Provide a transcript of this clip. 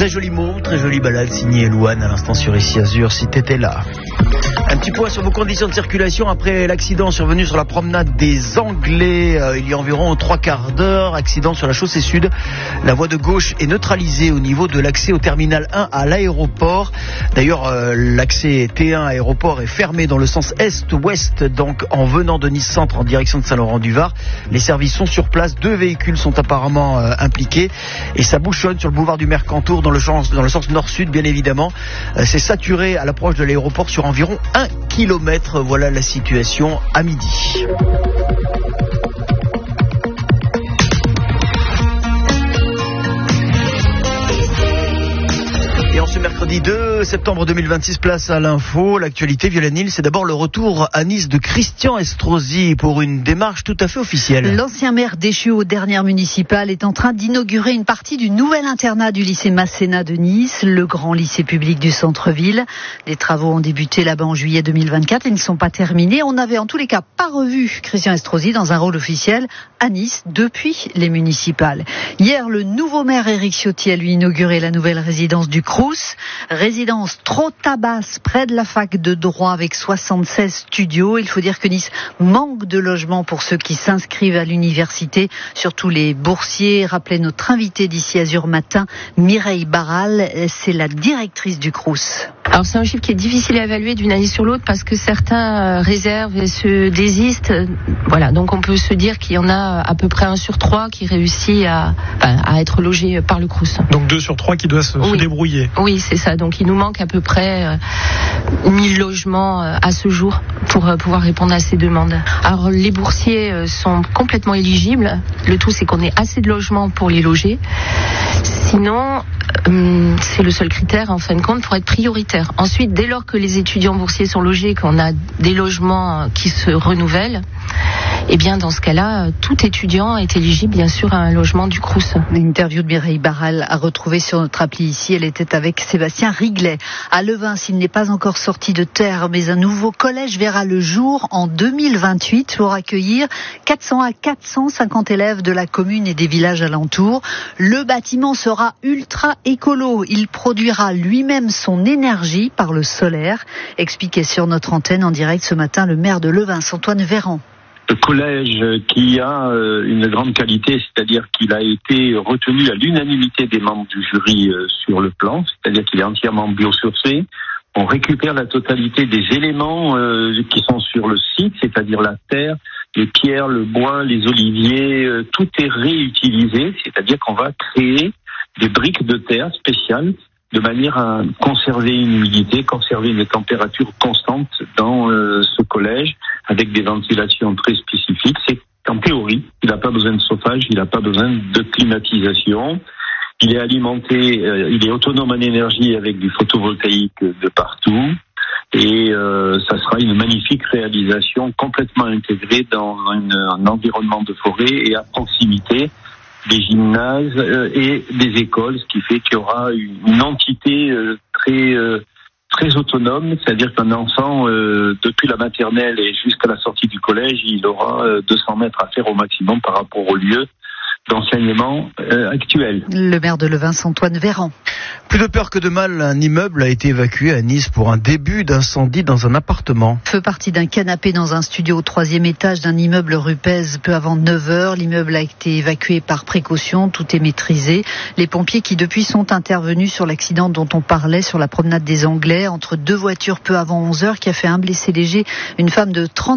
Très joli mot, très jolie balade signée Louane à l'instant sur Ici Azur, si t'étais là. Un petit point sur vos conditions de circulation après l'accident survenu sur la promenade des Anglais il y a environ 3/4 d'heure. Accident sur la chaussée sud. La voie de gauche est neutralisée au niveau de l'accès au terminal 1 à l'aéroport. D'ailleurs, l'accès T1 aéroport est fermé dans le sens est-ouest, donc en venant de Nice Centre en direction de Saint-Laurent-du-Var. Les services sont sur place, 2 véhicules sont apparemment impliqués et ça bouchonne sur le boulevard du Mercantour dans le sens nord-sud, bien évidemment. C'est saturé à l'approche de l'aéroport sur environ 1 kilomètre. Voilà la situation à midi. Et en ce mercredi 2 septembre 2026, place à l'info. L'actualité, Violaine, c'est d'abord le retour à Nice de Christian Estrosi pour une démarche tout à fait officielle. L'ancien maire déchu aux dernières municipales est en train d'inaugurer une partie du nouvel internat du lycée Masséna de Nice, le grand lycée public du centre-ville. Les travaux ont débuté là-bas en juillet 2024 et ne sont pas terminés. On n'avait en tous les cas pas revu Christian Estrosi dans un rôle officiel à Nice depuis les municipales. Hier, le nouveau maire Éric Ciotti a lui inauguré la nouvelle résidence du Crous. Résidence trop tabasse près de la fac de droit avec 76 studios. Il faut dire que Nice manque de logements pour ceux qui s'inscrivent à l'université, surtout les boursiers. Rappelez notre invitée d'ici Azur Matin, Mireille Barral, c'est la directrice du Crous. Alors c'est un chiffre qui est difficile à évaluer d'une année sur l'autre parce que certains réservent et se désistent. Voilà, donc on peut se dire qu'il y en a à peu près 1 sur 3 qui réussit à être logé par le Crous. Donc 2 sur 3 qui doivent se débrouiller. Oui, c'est ça. Donc il nous manque à peu près 1000 logements à ce jour pour pouvoir répondre à ces demandes. Alors les boursiers sont complètement éligibles. Le tout, c'est qu'on ait assez de logements pour les loger. Sinon, c'est le seul critère en fin de compte pour être prioritaire. Ensuite, dès lors que les étudiants boursiers sont logés, qu'on a des logements qui se renouvellent, eh bien dans ce cas-là, tout étudiant est éligible bien sûr à un logement du Crous. L'interview de Mireille Barral à retrouver sur notre appli ici. Elle était avec Sébastien Riglet. À Levin, s'il n'est pas encore sorti de terre, mais un nouveau collège verra le jour en 2028 pour accueillir 400 à 450 élèves de la commune et des villages alentours. Le bâtiment sera ultra écolo. Il produira lui-même son énergie par le solaire. Expliqué sur notre antenne en direct ce matin le maire de Levin, Antoine Véran. Le collège qui a une grande qualité, c'est-à-dire qu'il a été retenu à l'unanimité des membres du jury sur le plan, c'est-à-dire qu'il est entièrement biosourcé. On récupère la totalité des éléments qui sont sur le site, c'est-à-dire la terre, les pierres, le bois, les oliviers, tout est réutilisé, c'est-à-dire qu'on va créer des briques de terre spéciales de manière à conserver une humidité, conserver une température constante dans ce collège avec des ventilations très spécifiques. C'est en théorie, il n'a pas besoin de chauffage, il n'a pas besoin de climatisation. Il est alimenté, il est autonome en énergie avec du photovoltaïque de partout. Et ça sera une magnifique réalisation complètement intégrée dans un environnement de forêt et à proximité des gymnases et des écoles, ce qui fait qu'il y aura une entité très autonome, c'est-à-dire qu'un enfant, depuis la maternelle et jusqu'à la sortie du collège, il aura 200 mètres à faire au maximum par rapport au lieu d'enseignement actuel. Le maire de Levin, Antoine Véran. Plus de peur que de mal, un immeuble a été évacué à Nice pour un début d'incendie dans un appartement. Feu parti d'un canapé dans un studio au 3e étage d'un immeuble rue Pèze peu avant 9h. L'immeuble a été évacué par précaution, tout est maîtrisé. Les pompiers qui depuis sont intervenus sur l'accident dont on parlait sur la promenade des Anglais entre 2 voitures peu avant 11h qui a fait un blessé léger, une femme de 30